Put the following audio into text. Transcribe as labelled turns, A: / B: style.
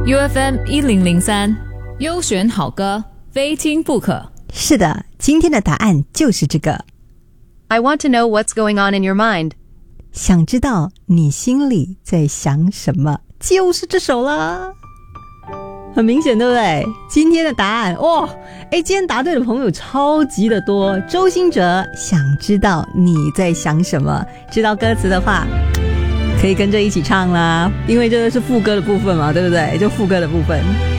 A: UFM 1003，优选好歌，非听不可。
B: 是的，今天的答案就是这个。
C: I want to know what's going on in your mind.
B: 想知道你心里在想什么，就是这首啦。很明显，对不对？今天的答案今天答对的朋友超级的多。周兴哲，想知道你在想什么，知道歌词的话可以跟着一起唱啦，因为这个是副歌的部分嘛，对不对？就副歌的部分。